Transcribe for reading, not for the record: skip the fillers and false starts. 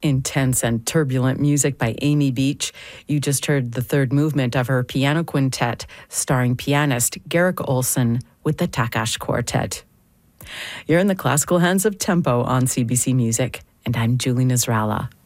Intense and turbulent music by Amy Beach. You just heard the third movement of her piano quintet, starring pianist Garrick Olson with the Takash Quartet. You're in the classical hands of Tempo on CBC Music, and I'm Julie Nasrallah.